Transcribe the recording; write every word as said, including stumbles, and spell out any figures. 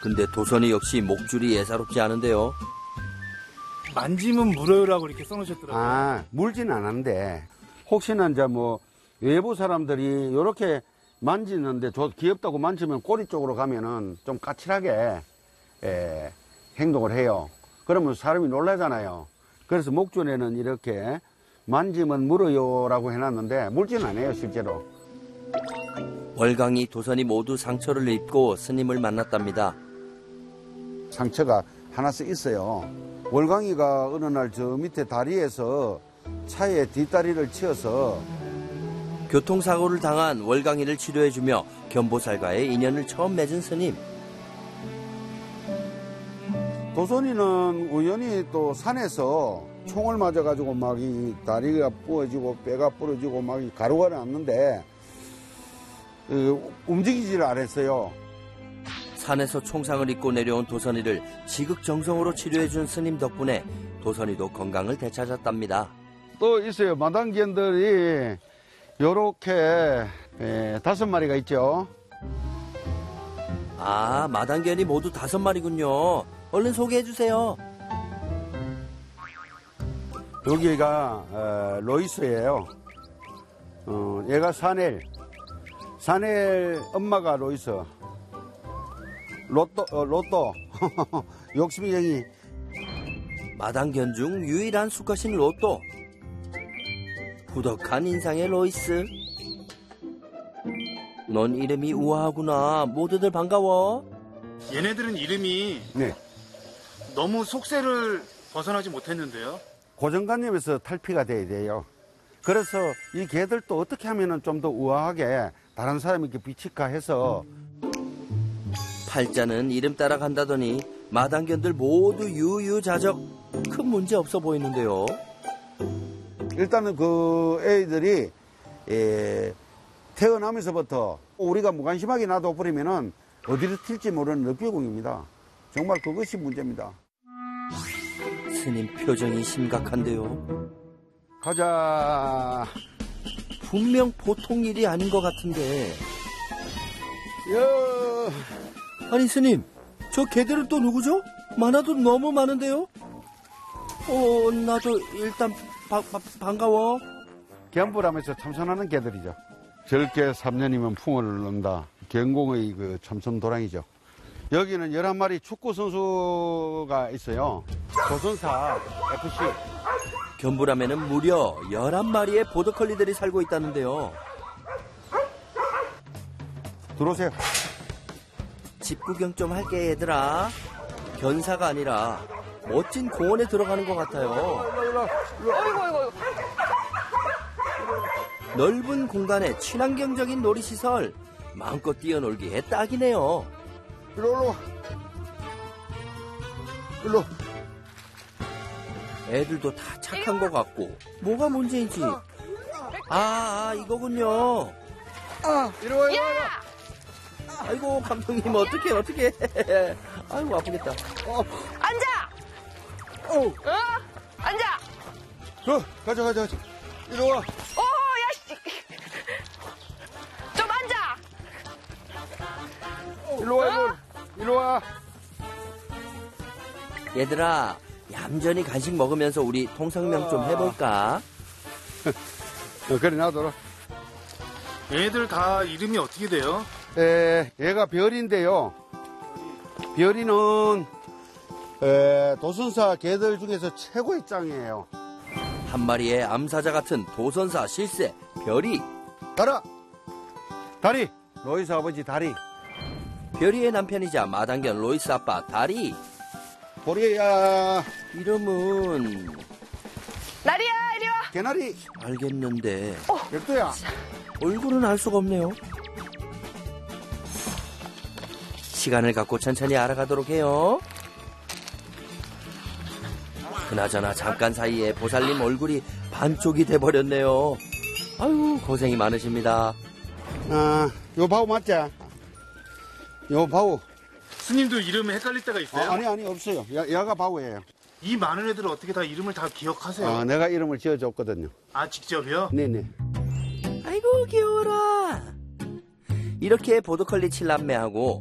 근데 도선이 역시 목줄이 예사롭지 않은데요. 만지면 물어요라고 이렇게 써놓으셨더라고요. 아, 물진 않았는데 혹시나 이제 뭐 외부 사람들이 이렇게 만지는데 저 귀엽다고 만지면 꼬리 쪽으로 가면은 좀 까칠하게 에, 행동을 해요. 그러면 사람이 놀라잖아요. 그래서 목줄에는 이렇게 만지면 물어요라고 해놨는데 물진 않아요, 실제로. 월광이 도선이 모두 상처를 입고 스님을 만났답니다. 상처가 하나씩 있어요. 월광이가 어느 날 저 밑에 다리에서 차에 뒷다리를 치어서 교통사고를 당한 월광이를 치료해주며 견보살과의 인연을 처음 맺은 스님. 도선이는 우연히 또 산에서 총을 맞아가지고 막 이 다리가 부어지고 뼈가 부러지고 막 이 가루가 났는데 그 움직이지를 않았어요. 산에서 총상을 입고 내려온 도선이를 지극정성으로 치료해준 스님 덕분에 도선이도 건강을 되찾았답니다. 또 있어요. 마당견들이 요렇게 에, 다섯 마리가 있죠. 아, 마당견이 모두 다섯 마리군요. 얼른 소개해주세요. 여기가 어, 로이스예요. 어, 얘가 사넬. 사넬 엄마가 로이스. 로또, 어, 로또. 욕심쟁이. 마당견 중 유일한 수컷인 로또. 후덕한 인상의 로이스. 넌 이름이 우아하구나. 모두들 반가워. 얘네들은 이름이 네. 너무 속세를 벗어나지 못했는데요. 고정관념에서 탈피가 돼야 돼요. 그래서 이 개들도 어떻게 하면 좀 더 우아하게 다른 사람이 이렇게 비치까 해서 팔자는 이름 따라 간다더니 마당견들 모두 유유자적. 큰 문제 없어 보이는데요. 일단은 그 애들이 에, 태어나면서부터 우리가 무관심하게 놔둬버리면은 어디로 튈지 모르는 늑비공입니다. 정말 그것이 문제입니다. 스님 표정이 심각한데요. 가자. 분명 보통 일이 아닌 것 같은데. 여. 아니 스님, 저 개들은 또 누구죠? 많아도 너무 많은데요? 어, 나도 일단 바, 바, 반가워. 견불하면서 참선하는 개들이죠. 절개 삼 년이면 풍어를 넣는다. 경공의 그 참선 도랑이죠. 여기는 열한 마리 축구 선수가 있어요. 조선사 에프씨. 견불함에는 무려 열한 마리의 보더컬리들이 살고 있다는데요. 들어오세요. 집 구경 좀 할게 얘들아. 견사가 아니라 멋진 공원에 들어가는 것 같아요. 넓은 공간에 친환경적인 놀이시설. 마음껏 뛰어놀기에 딱이네요. 일로 일로 일로. 애들도 다 착한 것 같고 뭐가 문제인지. 아, 아 이거군요. 아, 이리 와, 이리 와. 아이고 감독님 어떡해 어떡해. 아이고 아프겠다. 어. 앉아! 어. 어? 앉아! 저, 가자, 가자, 가자. 이리 와. 오, 야, 씨! 좀 앉아! 이리 와, 이리 와. 이리 와. 얘들아 얌전히 간식 먹으면서 우리 통성명 좀 해볼까? 어, 그래, 놔둬라. 얘네들 다 이름이 어떻게 돼요? 에, 얘가 별인데요. 별이는 에, 도선사 개들 중에서 최고의 짱이에요. 한 마리의 암사자 같은 도선사 실세 별이. 가라. 다리. 로이스 아버지 다리. 별이의 남편이자 마당견 로이스 아빠 다리. 보리야. 이름은 나리야, 이리 와! 개나리. 알겠는데 백도야. 얼굴은 알 수가 없네요. 시간을 갖고 천천히 알아가도록 해요. 그나저나 잠깐 사이에 보살님 얼굴이 반쪽이 돼버렸네요. 아유 고생이 많으십니다. 아, 요 바우 맞지? 요 바우. 스님도 이름에 헷갈릴 때가 있어요? 아, 아니, 아니, 없어요. 야, 야가 바우예요. 이 많은 애들은 어떻게 다 이름을 다 기억하세요? 아, 내가 이름을 지어줬거든요. 아, 직접이요? 네네. 아이고 귀여워라. 이렇게 보더컬리 칠남매하고